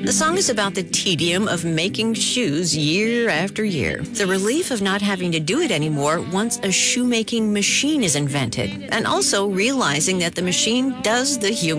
The song is about the tedium of making shoes year after year, the relief of not having to do it anymore once a shoemaking machine is invented, and also realizing that the machine does the human